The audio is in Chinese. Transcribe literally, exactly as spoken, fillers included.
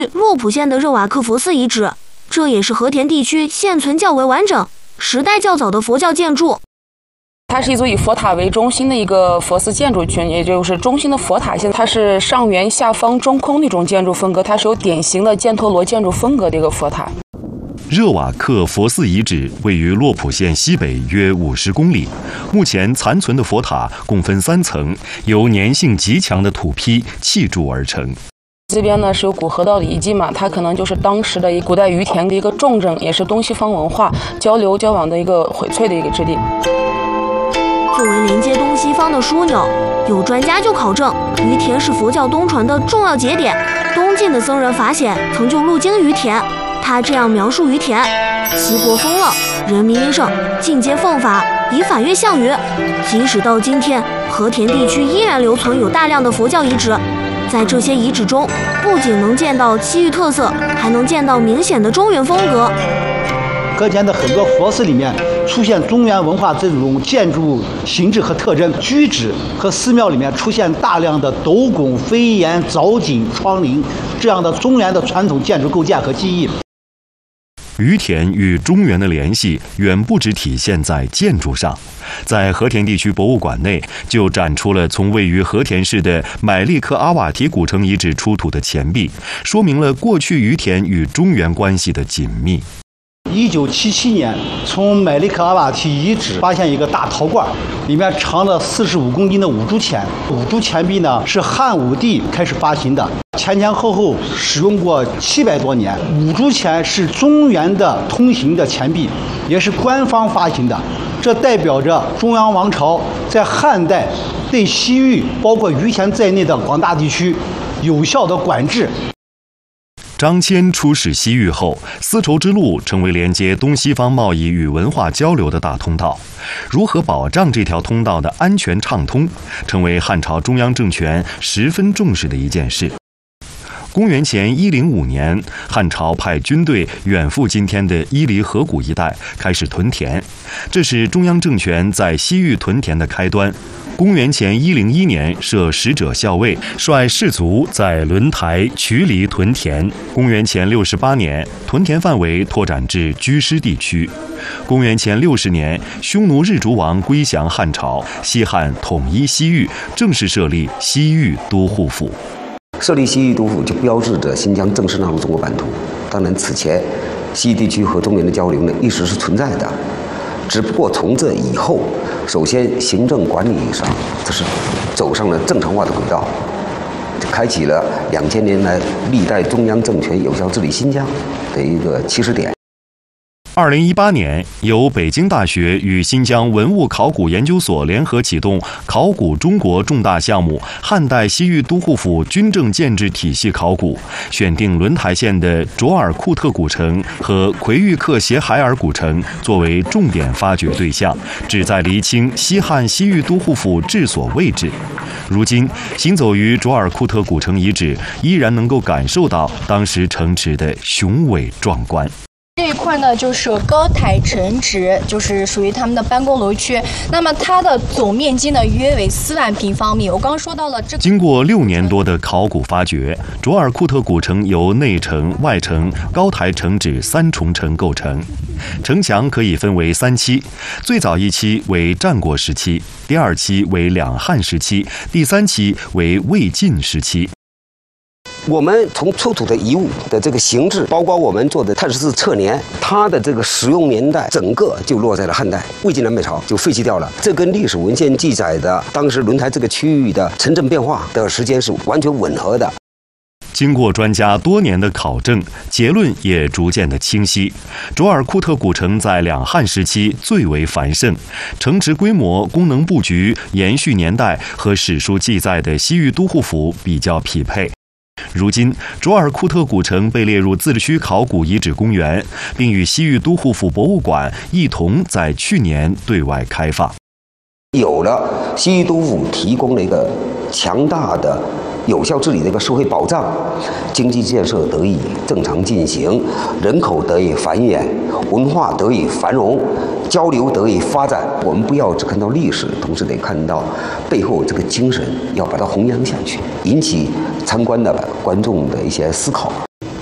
洛浦县的热瓦克佛寺遗址，这也是和田地区现存较为完整、时代较早的佛教建筑。 它是一座以佛塔为中心的一个佛寺建筑群，也就是中心的佛塔线，它是上圆下方中空的一种建筑风格，它是有典型的犍陀罗建筑风格的一个佛塔。 热瓦克佛寺遗址位于洛浦县西北约五十公里，目前残存的佛塔共分三层，由粘性极强的土坯砌筑而成。 这边呢是有古河道的遗迹嘛，它可能就是当时的一古代于田的一个重镇，也是东西方文化交流交往的一个荟萃的一个之地。 作为连接东西方的枢纽，有专家就考证，于田是佛教东传的重要节点。东晋的僧人法显曾就路经于田，他这样描述于田：齐国丰乐，人民殷盛，尽皆奉法，以法乐项羽。即使到今天，和田地区依然留存有大量的佛教遗址。在这些遗址中，不仅能见到西域特色，还能见到明显的中原风格。 和田的很多佛寺里面出现中原文化这种建筑形制和特征，居址和寺庙里面出现大量的斗拱、飞檐、藻井、窗棂这样的中原的传统建筑构建和技艺。 于田与中原的联系远不只体现在建筑上，在和田地区博物馆内就展出了从位于和田市的买利克阿瓦提古城遗址出土的钱币，说明了过去于田与中原关系的紧密。 一九七七年，从买利克阿瓦提遗址发现一个大陶罐，里面藏了四十五公斤的五铢钱。五铢钱币呢是汉武帝开始发行的，前前后后使用过七百多年。五铢钱是中原的通行的钱币，也是官方发行的，这代表着中央王朝在汉代对西域，包括于田在内的广大地区有效的管制。 张骞出使西域后，丝绸之路成为连接东西方贸易与文化交流的大通道。如何保障这条通道的安全畅通，成为汉朝中央政权十分重视的一件事。公元前一零五年，汉朝派军队远赴今天的伊犁河谷一带，开始屯田，这是中央政权在西域屯田的开端。公元前一零一年，设使者校尉，率士卒在轮台、渠犁屯田。公元前六十八年，屯田范围拓展至居师地区。公元前六十年，匈奴日逐王归降汉朝，西汉统一西域，正式设立西域都护府。 设立西域都护就标志着新疆正式纳入中国版图。当然，此前西域地区和中原的交流呢，一直是存在的。只不过从这以后，首先行政管理上，这是走上了正常化的轨道，开启了两千年来历代中央政权有效治理新疆的一个起始点。 二零一八年，由北京大学与新疆文物考古研究所联合启动考古中国重大项目——汉代西域都护府军政建制体系考古，选定轮台县的卓尔库特古城和魁玉克协海尔古城作为重点发掘对象，旨在厘清西汉西域都护府治所位置。如今，行走于卓尔库特古城遗址，依然能够感受到当时城池的雄伟壮观。 这一块呢，就是高台城址，就是属于他们的办公楼区。那么它的总面积呢，约为四万平方米。我刚刚说到了这。 经过六年多的考古发掘，卓尔库特古城由内城、外城、高台城址三重城构成。城墙可以分为三期，最早一期为战国时期，第二期为两汉时期，第三期为魏晋时期。 我们从出土的遗物的这个形制，包括我们做的碳十四测年，它的这个使用年代，整个就落在了汉代，魏晋南北朝就废弃掉了。这跟历史文献记载的当时轮台这个区域的城镇变化的时间是完全吻合的。 经过专家多年的考证，结论也逐渐的清晰。卓尔库特古城在两汉时期最为繁盛，城池规模、功能布局、延续年代和史书记载的西域都护府比较匹配。如今，卓尔库特古城被列入自治区考古遗址公园，并与西域都护府博物馆一同在去年对外开放。 有了西域都护府提供了一个强大的有效治理的一个社会保障，经济建设得以正常进行，人口得以繁衍，文化得以繁荣，交流得以发展。我们不要只看到历史，同时得看到背后这个精神，要把它弘扬下去，引起参观的观众的一些思考。